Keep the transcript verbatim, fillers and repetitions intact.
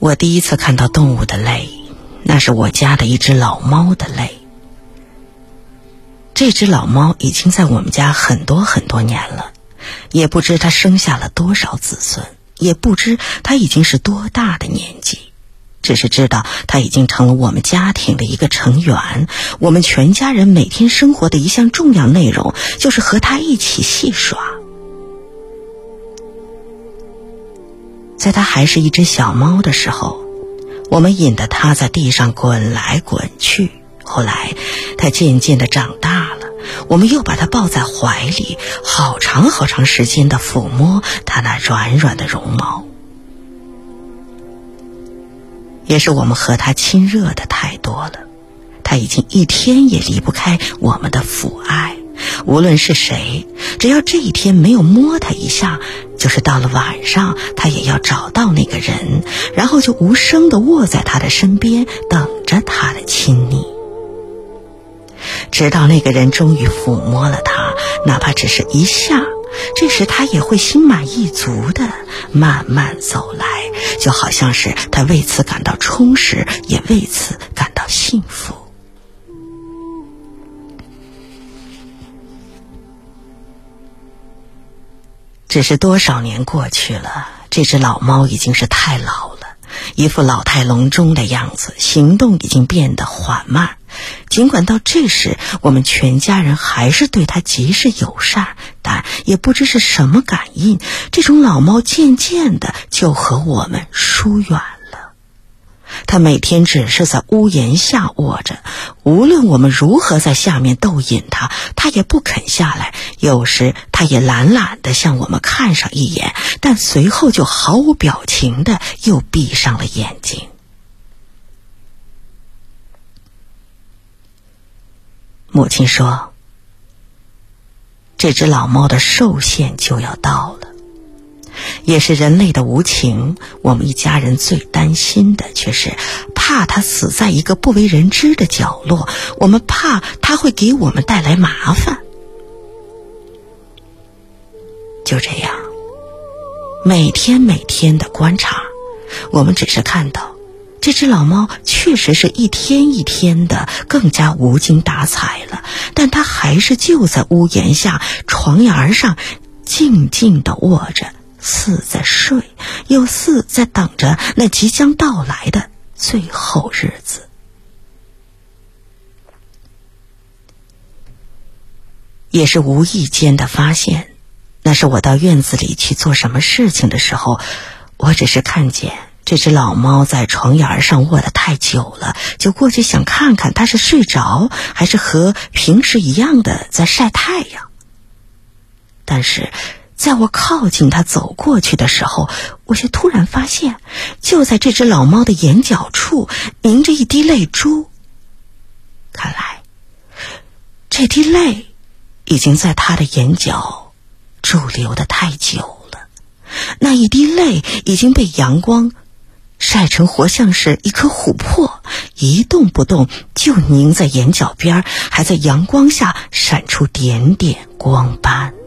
我第一次看到动物的泪，那是我家的一只老猫的泪。这只老猫已经在我们家很多很多年了，也不知它生下了多少子孙，也不知它已经是多大的年纪，只是知道它已经成了我们家庭的一个成员。我们全家人每天生活的一项重要内容就是和它一起戏耍。在它还是一只小猫的时候，我们引得它在地上滚来滚去，后来它渐渐地长大了，我们又把它抱在怀里，好长好长时间地抚摸它那软软的绒毛。也是我们和它亲热的太多了，它已经一天也离不开我们的抚爱。无论是谁，只要这一天没有摸它一下，就是到了晚上它也要找到那个人，然后就无声地卧在他的身边，等着他的亲昵。直到那个人终于抚摸了他，哪怕只是一下，这时他也会心满意足地慢慢走来，就好像是他为此感到充实，也为此感到幸福。只是多少年过去了，这只老猫已经是太老了，一副老态龙钟的样子，行动已经变得缓慢。尽管到这时我们全家人还是对它极是友善，但也不知是什么感应，这种老猫渐渐的就和我们疏远了。它每天只是在屋檐下卧着，无论我们如何在下面逗引它，它也不肯下来。有时它也懒懒地向我们看上一眼，但随后就毫无表情地又闭上了眼睛。母亲说，这只老猫的寿限就要到了。也是人类的无情，我们一家人最担心的却是怕它死在一个不为人知的角落，我们怕它会给我们带来麻烦。就这样，每天每天的观察，我们只是看到这只老猫确实是一天一天的更加无精打采了，但它还是就在屋檐下床沿上静静地卧着，似在睡，又似在等着那即将到来的最后日子。也是无意间的发现，那是我到院子里去做什么事情的时候，我只是看见这只老猫在床沿上卧得太久了，就过去想看看它是睡着还是和平时一样的在晒太阳。但是在我靠近它走过去的时候，我却突然发现，就在这只老猫的眼角处凝着一滴泪珠。看来这滴泪已经在它的眼角驻留得太久了，那一滴泪已经被阳光晒成活像是一颗琥珀，一动不动就凝在眼角边，还在阳光下闪出点点光斑。